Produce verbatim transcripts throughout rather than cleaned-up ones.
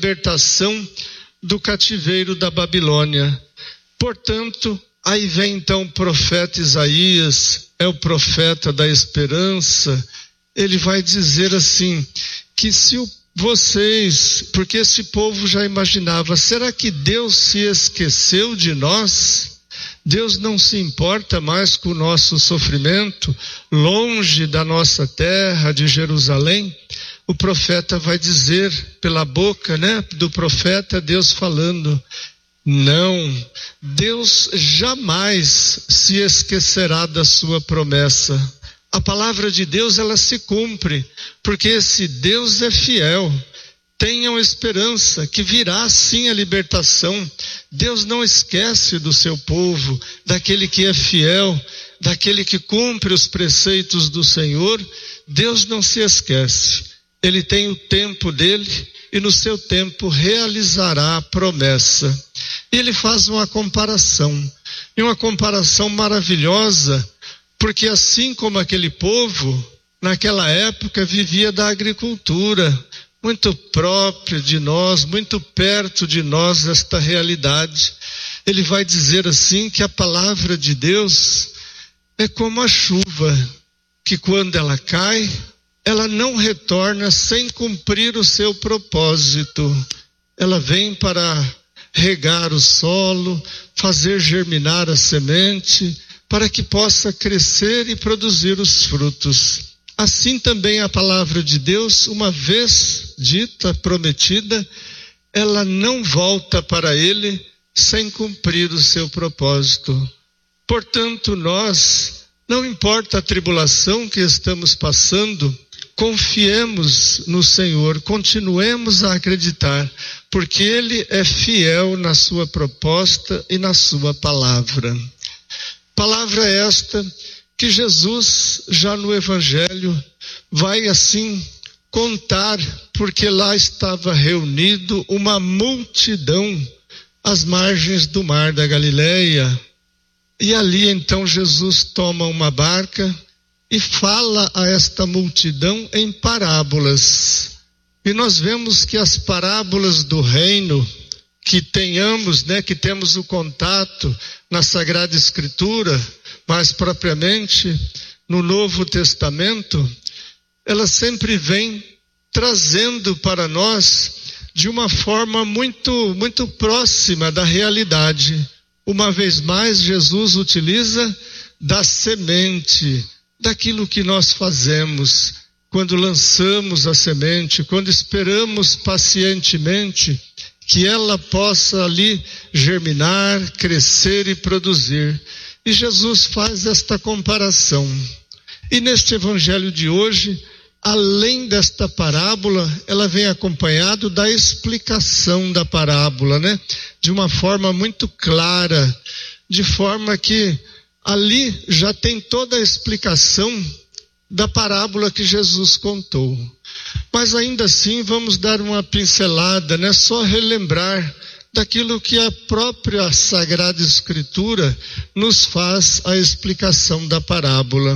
libertação do cativeiro da Babilônia. Portanto, aí vem então o profeta Isaías, é o profeta da esperança. Ele vai dizer assim, que se o, vocês, porque esse povo já imaginava, será que Deus se esqueceu de nós? Deus não se importa mais com o nosso sofrimento, longe da nossa terra, de Jerusalém? O profeta vai dizer, pela boca, né, do profeta, Deus falando, não, Deus jamais se esquecerá da sua promessa. A palavra de Deus, ela se cumpre, porque esse Deus é fiel. Tenham esperança que virá sim a libertação. Deus não esquece do seu povo, daquele que é fiel, daquele que cumpre os preceitos do Senhor. Deus não se esquece. Ele tem o tempo dele e no seu tempo realizará a promessa. E ele faz uma comparação, e uma comparação maravilhosa, porque assim como aquele povo, naquela época vivia da agricultura, muito próprio de nós, muito perto de nós esta realidade. Ele vai dizer assim que a palavra de Deus é como a chuva, que quando ela cai, ela não retorna sem cumprir o seu propósito. Ela vem para regar o solo, fazer germinar a semente, para que possa crescer e produzir os frutos. Assim também a palavra de Deus, uma vez dita, prometida, ela não volta para ele sem cumprir o seu propósito. Portanto, nós, não importa a tribulação que estamos passando, confiemos no Senhor, continuemos a acreditar, porque Ele é fiel na sua proposta e na sua palavra. Palavra esta que Jesus, já no Evangelho, vai assim contar, porque lá estava reunido uma multidão às margens do mar da Galileia. E ali então Jesus toma uma barca e fala a esta multidão em parábolas. E nós vemos que as parábolas do reino, que tenhamos, né, que temos o contato na Sagrada Escritura, mais propriamente no Novo Testamento, ela sempre vem trazendo para nós de uma forma muito, muito próxima da realidade. Uma vez mais, Jesus utiliza da semente, daquilo que nós fazemos, quando lançamos a semente, quando esperamos pacientemente que ela possa ali germinar, crescer e produzir. E Jesus faz esta comparação. E neste evangelho de hoje, além desta parábola, ela vem acompanhado da explicação da parábola, né? De uma forma muito clara, de forma que ali já tem toda a explicação da parábola que Jesus contou. Mas ainda assim vamos dar uma pincelada, né? Só relembrar daquilo que a própria Sagrada Escritura nos faz a explicação da parábola.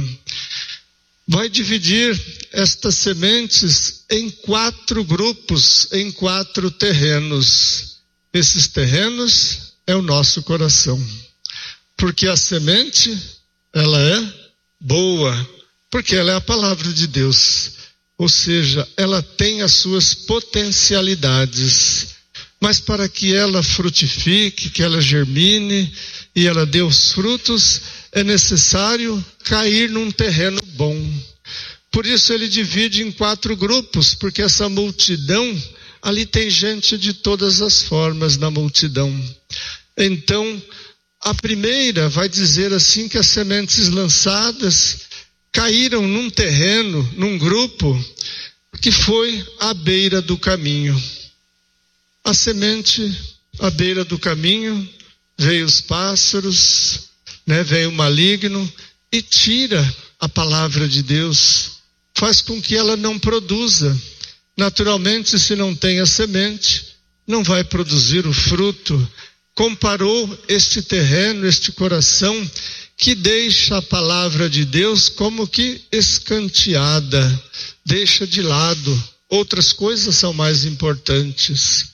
Vai dividir estas sementes em quatro grupos, em quatro terrenos. Esses terrenos é o nosso coração. Porque a semente, ela é boa, porque ela é a palavra de Deus. Ou seja, ela tem as suas potencialidades. Mas para que ela frutifique, que ela germine e ela dê os frutos, é necessário cair num terreno bom. Por isso ele divide em quatro grupos, porque essa multidão, ali tem gente de todas as formas na multidão. Então, a primeira vai dizer assim que as sementes lançadas caíram num terreno, num grupo, que foi à beira do caminho. A semente à beira do caminho, veio os pássaros, né, veio o maligno e tira a palavra de Deus, faz com que ela não produza. Naturalmente, se não tem a semente, não vai produzir o fruto. Comparou este terreno, este coração, que deixa a palavra de Deus como que escanteada, deixa de lado. Outras coisas são mais importantes.